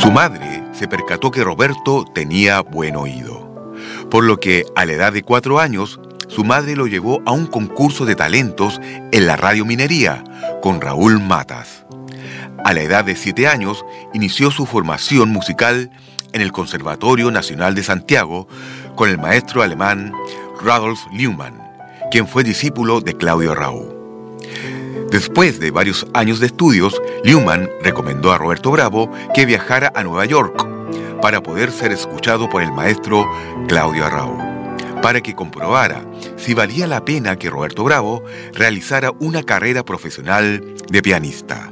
Su madre se percató que Roberto tenía buen oído, por lo que a la edad de 4 años, su madre lo llevó a un concurso de talentos en la Radio Minería con Raúl Matas. A la edad de 7 años, inició su formación musical en el Conservatorio Nacional de Santiago con el maestro alemán Rudolf Luhmann, quien fue discípulo de Claudio Arrau. Después de varios años de estudios, Luhmann recomendó a Roberto Bravo que viajara a Nueva York para poder ser escuchado por el maestro Claudio Arrau, para que comprobara si valía la pena que Roberto Bravo realizara una carrera profesional de pianista.